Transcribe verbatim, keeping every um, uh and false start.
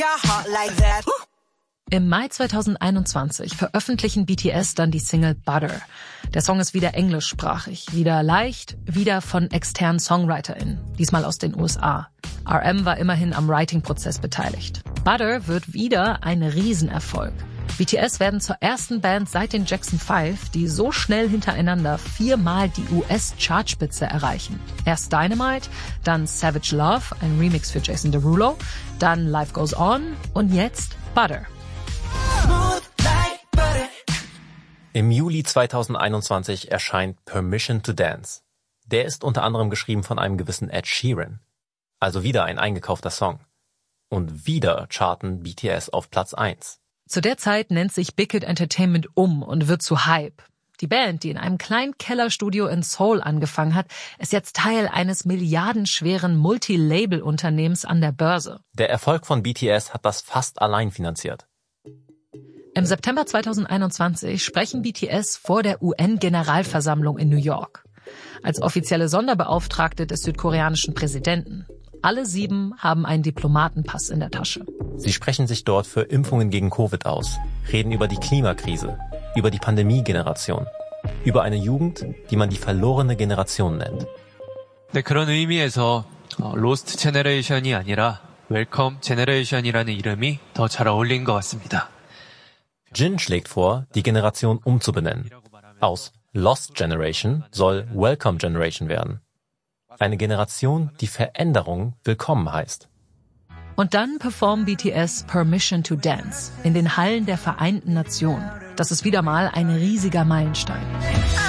Im Mai zweitausendeinundzwanzig veröffentlichen B T S dann die Single Butter. Der Song ist wieder englischsprachig, wieder leicht, wieder von externen SongwriterInnen, diesmal aus den U S A. R M war immerhin am Writing-Prozess beteiligt. Butter wird wieder ein Riesenerfolg. B T S werden zur ersten Band seit den Jackson Five, die so schnell hintereinander viermal die U S-Chartspitze erreichen. Erst Dynamite, dann Savage Love, ein Remix für Jason Derulo, dann Life Goes On und jetzt Butter. Im Juli zweitausendeinundzwanzig erscheint Permission to Dance. Der ist unter anderem geschrieben von einem gewissen Ed Sheeran. Also wieder ein eingekaufter Song. Und wieder charten B T S auf Platz eins. Zu der Zeit nennt sich Big Hit Entertainment um und wird zu Hype. Die Band, die in einem kleinen Kellerstudio in Seoul angefangen hat, ist jetzt Teil eines milliardenschweren Multilabel-Unternehmens an der Börse. Der Erfolg von B T S hat das fast allein finanziert. Im September zweitausendeinundzwanzig sprechen B T S vor der U N-Generalversammlung in New York. Als offizielle Sonderbeauftragte des südkoreanischen Präsidenten. Alle sieben haben einen Diplomatenpass in der Tasche. Sie sprechen sich dort für Impfungen gegen Covid aus, reden über die Klimakrise, über die Pandemie-Generation, über eine Jugend, die man die verlorene Generation nennt. 네, 그런 의미에서 Lost Generation이 아니라 Welcome Generation이라는 이름이 더 잘 어울린 것 같습니다. Jin schlägt vor, die Generation umzubenennen. Aus Lost Generation soll Welcome Generation werden. Eine Generation, die Veränderung willkommen heißt. Und dann performen B T S Permission to Dance in den Hallen der Vereinten Nationen. Das ist wieder mal ein riesiger Meilenstein.